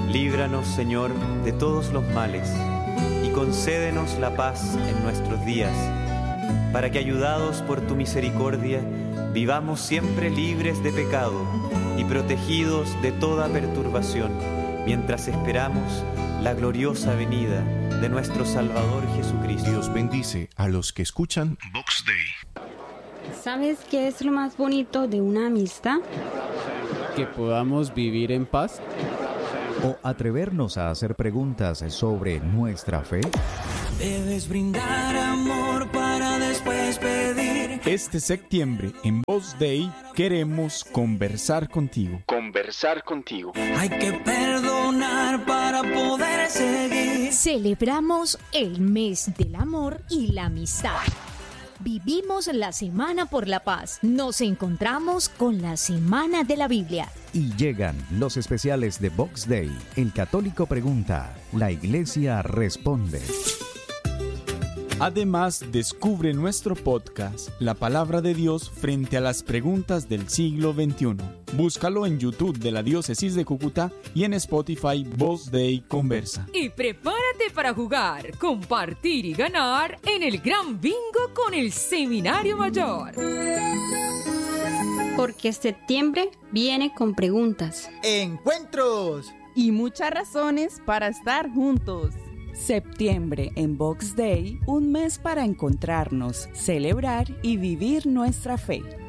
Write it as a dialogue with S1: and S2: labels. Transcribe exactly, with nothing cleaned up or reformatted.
S1: Líbranos, Señor, de todos los males, y concédenos la paz en nuestros días, para que, ayudados por tu misericordia, vivamos siempre libres de pecado y protegidos de toda perturbación, mientras esperamos la gloriosa venida de nuestro Salvador Jesucristo.
S2: Dios bendice a los que escuchan Vox Dei.
S3: ¿Sabes qué es lo más bonito de una amistad?
S4: Que podamos vivir en paz.
S5: O atrevernos a hacer preguntas sobre nuestra fe.
S6: Debes brindar amor para después pedir.
S7: Este septiembre en Vox Dei queremos conversar contigo.
S2: Conversar contigo.
S6: Hay que perdonar para poder seguir.
S8: Celebramos el mes del amor y la amistad. Vivimos la Semana por la Paz. Nos encontramos con la Semana de la Biblia.
S5: Y llegan los especiales de Vox Dei. El católico pregunta, la iglesia responde.
S7: Además, descubre nuestro podcast, La Palabra de Dios frente a las preguntas del siglo veintiuno. Búscalo en YouTube de la Diócesis de Cúcuta y en Spotify Vox Dei Conversa.
S9: Y prepárate para jugar, compartir y ganar en el Gran Bingo con el Seminario Mayor.
S3: Porque septiembre viene con preguntas,
S10: encuentros
S11: y muchas razones para estar juntos. Septiembre en Vox Dei, un mes para encontrarnos, celebrar y vivir nuestra fe.